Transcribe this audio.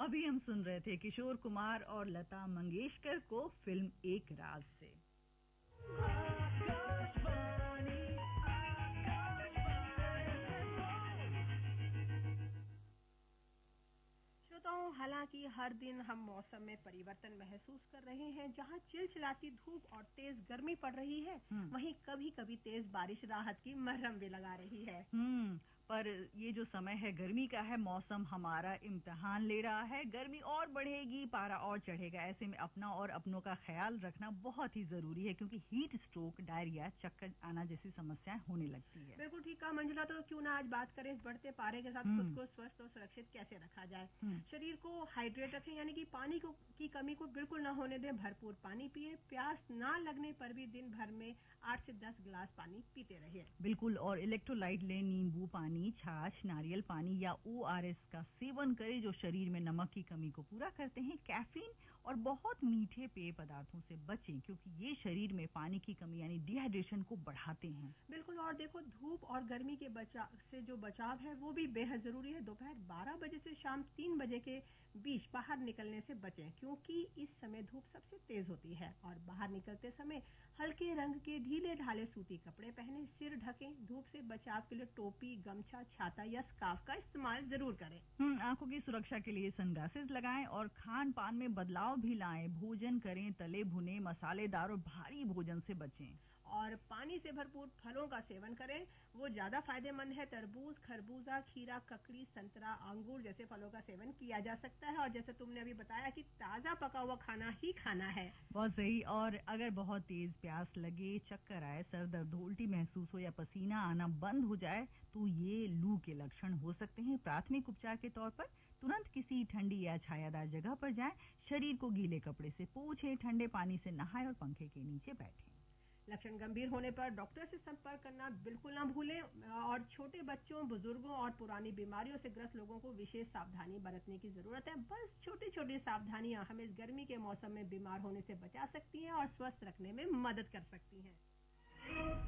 अभी हम सुन रहे थे किशोर कुमार और लता मंगेशकर को फिल्म एक राज से। श्रोताओं, हालांकि हर दिन हम मौसम में परिवर्तन महसूस कर रहे हैं। जहां चिलचिलाती धूप और तेज गर्मी पड़ रही है, वहीं कभी कभी तेज बारिश राहत की मरहम भी लगा रही है। पर ये जो समय है गर्मी का है, मौसम हमारा इम्तिहान ले रहा है। गर्मी और बढ़ेगी, पारा और चढ़ेगा। ऐसे में अपना और अपनों का ख्याल रखना बहुत ही जरूरी है, क्योंकि हीट स्ट्रोक, डायरिया, चक्कर आना जैसी समस्याएं होने लगती है। बिल्कुल ठीक कहा मंजुला। तो क्यों ना आज बात करें इस बढ़ते पारे के साथ खुद को स्वस्थ और सुरक्षित कैसे रखा जाए। शरीर को हाइड्रेट रखें, यानी कि पानी की कमी को बिल्कुल ना होने दें। भरपूर पानी पिए। प्यास ना लगने पर भी दिन भर में 8 से 10 गिलास पानी पीते रहिए। बिल्कुल। और इलेक्ट्रोलाइट लें, नींबू पानी, छाछ, नारियल पानी या ORS का सेवन करें, जो शरीर में नमक की कमी को पूरा करते हैं। कैफीन और बहुत मीठे पेय पदार्थों से बचें, क्योंकि ये शरीर में पानी की कमी यानी डिहाइड्रेशन को बढ़ाते हैं। बिल्कुल। और देखो, धूप और गर्मी के जो बचाव है वो भी बेहद जरूरी है। दोपहर 12 बजे से शाम 3 बजे के बीच बाहर निकलने से बचें, क्योंकि इस समय धूप सबसे तेज होती है। और बाहर निकलते समय हल्के रंग के ढीले ढाले सूती कपड़े पहने। सिर ढकें। धूप से बचाव के लिए टोपी, गमछा, छाता या स्कार्फ का इस्तेमाल जरूर करें। आंखों की सुरक्षा के लिए सनग्लासेस लगाएं और खान पान में बदलाव भी लाएं। भोजन करें तले भुने, मसालेदार और भारी भोजन से बचें। और पानी से भरपूर फलों का सेवन करें, वो ज्यादा फायदेमंद है। तरबूज, खरबूजा, खीरा, ककड़ी, संतरा, अंगूर जैसे फलों का सेवन किया जा सकता है। और जैसे तुमने अभी बताया कि ताजा पका हुआ खाना ही खाना है। बहुत सही। और अगर बहुत तेज प्यास लगे, चक्कर आए, सर दर्द, उल्टी महसूस हो या पसीना आना बंद हो जाए, तो ये लू के लक्षण हो सकते हैं। प्राथमिक उपचार के तौर पर तुरंत किसी ठंडी या छायादार जगह पर जाएं। शरीर को गीले कपड़े से पोंछें, ठंडे पानी से नहाएं और पंखे के नीचे बैठें। लक्षण गंभीर होने पर डॉक्टर से संपर्क करना बिल्कुल ना भूलें। और छोटे बच्चों, बुजुर्गों और पुरानी बीमारियों से ग्रस्त लोगों को विशेष सावधानी बरतने की जरूरत है। बस छोटी छोटी सावधानियां हमें इस गर्मी के मौसम में बीमार होने से बचा सकती हैं और स्वस्थ रखने में मदद कर सकती हैं।